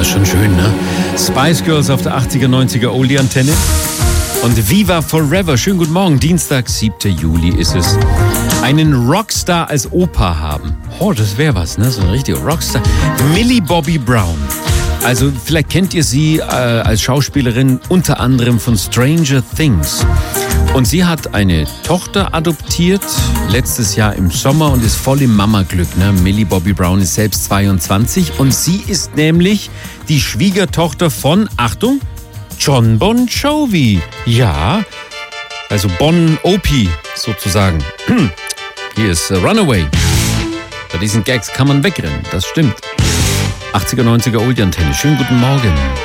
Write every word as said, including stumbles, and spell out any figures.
Das ist schon schön, ne? Spice Girls auf der achtziger, neunziger Oldie-Antenne. Und Viva Forever. Schönen guten Morgen. Dienstag, siebter Juli ist es. Einen Rockstar als Opa haben. Oh, das wäre was, ne? So ein richtiger Rockstar. Millie Bobby Brown. Also vielleicht kennt ihr sie äh, als Schauspielerin unter anderem von Stranger Things. Und sie hat eine Tochter adoptiert, letztes Jahr im Sommer, und ist voll im Mama-Glück. Ne? Millie Bobby Brown ist selbst zweiundzwanzig und sie ist nämlich die Schwiegertochter von, Achtung, John Bon Jovi. Ja, also Bon Opie sozusagen. Hier ist uh, Runaway. Bei diesen Gags kann man wegrennen, das stimmt. achtziger, neunziger Oldie-Antenne. Schönen guten Morgen.